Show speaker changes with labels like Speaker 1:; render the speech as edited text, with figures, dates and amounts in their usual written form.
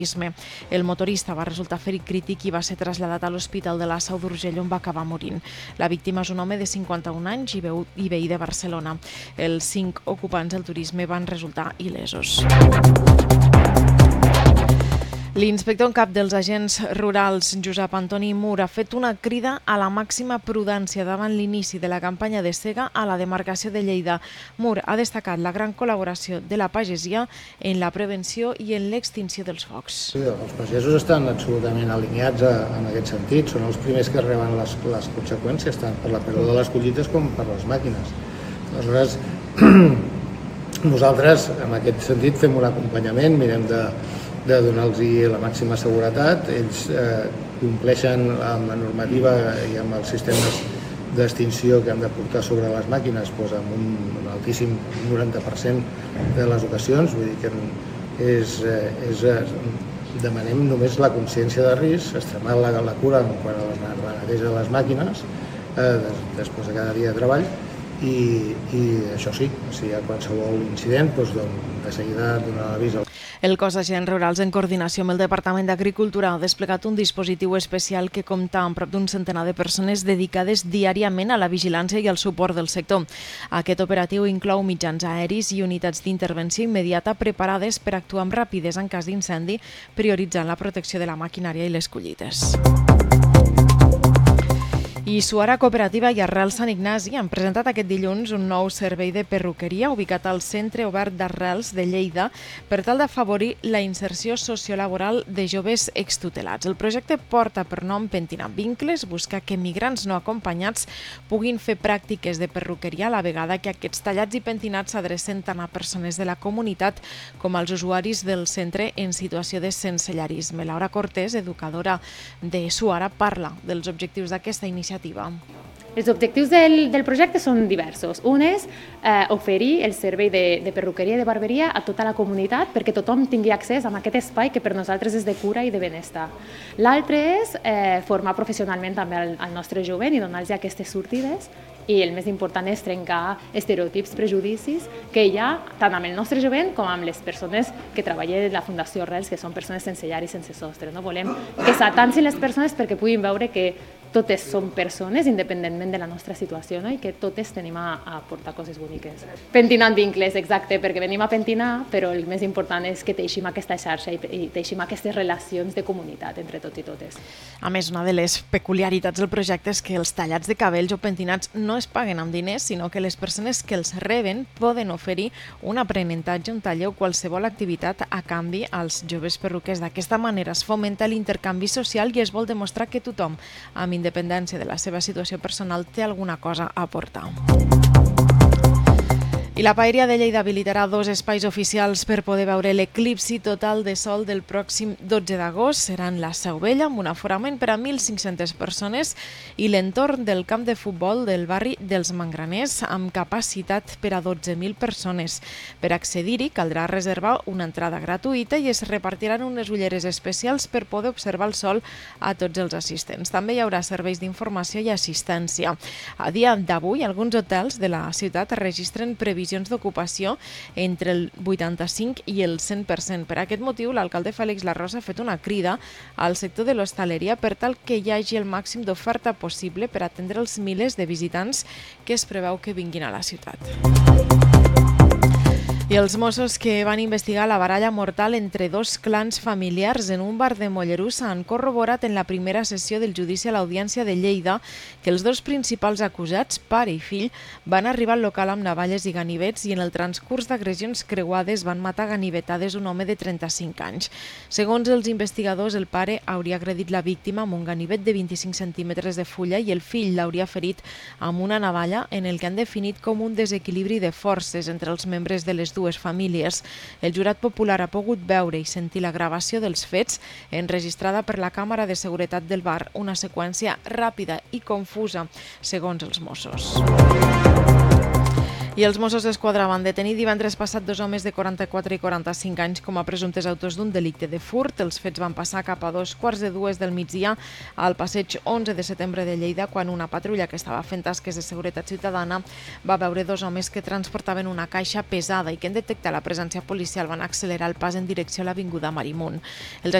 Speaker 1: El motorista va resultar ferit crític i va ser traslladat a l'Hospital de la Seu d'Urgell, on va acabar morint. La víctima és un home de 51 anys i veí de Barcelona. Els 5 ocupants del turisme van resultar il·lesos. L'inspector en cap dels agents rurals, Josep Antoni Mur, ha fet una crida a la màxima prudència davant l'inici de la campanya de sega a la demarcació de Lleida. Mur ha destacat la gran col·laboració de la pagesia en la prevenció i en l'extinció dels focs.
Speaker 2: Sí, els pagesos estan absolutament alineats en aquest sentit. Són els primers que reben les conseqüències, tant per la pèrdua de les collites com per les màquines. Aleshores, nosaltres, en aquest sentit, fem un acompanyament, mirem de donar-los la màxima seguretat. Ells compleixen amb la normativa i amb els sistemes d'extinció que hem de portar sobre les màquines amb un altíssim 90% de les ocasions. Vull dir que demanem només la consciència de risc, extremar la cura quan a la neteja de les màquines després de cada dia de treball i això sí, si hi ha qualsevol incident, de seguida donar l'avís.
Speaker 1: El cos d'agents rurals, en coordinació amb el Departament d'Agricultura, ha desplegat un dispositiu especial que compta amb prop d'un centenar de persones dedicades diàriament a la vigilància i al suport del sector. Aquest operatiu inclou mitjans aeris i unitats d'intervenció immediata preparades per actuar amb rapidesa en cas d'incendi, prioritzant la protecció de la maquinària i les collites. I Suara Cooperativa i Arrels Sant Ignasi han presentat aquest dilluns un nou servei de perruqueria ubicat al Centre Obert d'Arrels de Lleida per tal d'afavorir la inserció sociolaboral de joves extutelats. El projecte porta per nom Pentinant Vincles, busca que migrants no acompanyats puguin fer pràctiques de perruqueria a la vegada que aquests tallats i pentinats s'adrecen tant a persones de la comunitat com als usuaris del centre en situació de sensellarisme. Laura Cortés, educadora de Suara, parla dels objectius d'aquesta iniciativa.
Speaker 3: Els objectius del projecte són diversos. Un és oferir el servei de perruqueria i de barberia a tota la comunitat perquè tothom tingui accés a aquest espai que per nosaltres és de cura i de benestar. L'altre és formar professionalment també al nostre jovent i donar-los aquestes sortides i el més important és trencar estereotips, prejudicis que hi ha tant amb el nostre jovent com amb les persones que treballen a la Fundació Arrels, que són persones sense llar i sense sostre. No volem que s'atansin les persones perquè puguin veure que totes som persones, independentment de la nostra situació, i que totes tenim a portar coses boniques. Pentinant vincles, exacte, perquè venim a pentinar, però el més important és que teixim aquesta xarxa i teixim aquestes relacions de comunitat entre tots i totes.
Speaker 1: A més, una de les peculiaritats del projecte és que els tallats de cabells o pentinats no es paguen amb diners, sinó que les persones que els reben poden oferir un aprenentatge, un taller o qualsevol activitat a canvi als joves perruquers. D'aquesta manera es fomenta l'intercanvi social i es vol demostrar que tothom, amb independència de la seva situació personal, té alguna cosa a aportar. I la Paeria de Lleida habilitarà 2 espais oficials per poder veure l'eclipsi total de sol del pròxim 12 d'agost. Seran la Seu Vella, amb un aforament per a 1.500 persones, i l'entorn del camp de futbol del barri dels Mangraners, amb capacitat per a 12.000 persones. Per accedir-hi caldrà reservar una entrada gratuïta i es repartiran unes ulleres especials per poder observar el sol a tots els assistents. També hi haurà serveis d'informació i assistència. A dia d'avui, alguns hotels de la ciutat registren previsions d'ocupació entre el 85 i el 100%. Per aquest motiu, l'alcalde Fèlix Larrosa ha fet una crida al sector de l'hostaleria per tal que hi hagi el màxim d'oferta possible per atendre els milers de visitants que es preveu que vinguin a la ciutat. I els Mossos que van investigar la baralla mortal entre 2 clans familiars en un bar de Mollerussa han corroborat en la primera sessió del judici a l'Audiència de Lleida que els 2 principals acusats, pare i fill, van arribar al local amb navalles i ganivets i en el transcurs d'agressions creuades van matar ganivetades un home de 35 anys. Segons els investigadors, el pare hauria agredit la víctima amb un ganivet de 25 centímetres de fulla i el fill l'hauria ferit amb una navalla en el que han definit com un desequilibri de forces entre els membres de les dues famílies. El jurat popular ha pogut veure i sentir la gravació dels fets enregistrada per la càmera de seguretat del bar, una seqüència ràpida i confusa, segons els Mossos. I I els Mossos d'Esquadra van detenir divendres passat 2 homes de 44 i 45 anys com a presumptes autors d'un delicte de furt. Els fets van passar cap a 2:15 del migdia al passeig 11 de setembre de Lleida, quan una patrulla que estava fent tasques de seguretat ciutadana va veure 2 homes que transportaven una caixa pesada i que en detectar la presència policial van accelerar el pas en direcció a l'avinguda Marimunt. Els